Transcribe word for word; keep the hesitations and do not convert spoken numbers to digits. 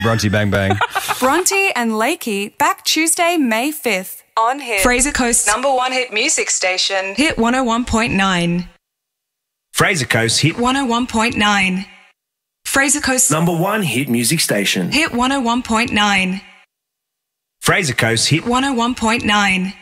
Bronte Bang Bang. Bronte and Lakey back Tuesday, May fifth on Hit. Fraser Coast's number one hit music station. Hit one oh one point nine. Fraser Coast Hit one oh one point nine. Fraser Coast's number one hit music station. Hit one oh one point nine. Fraser Coast Hit one oh one point nine.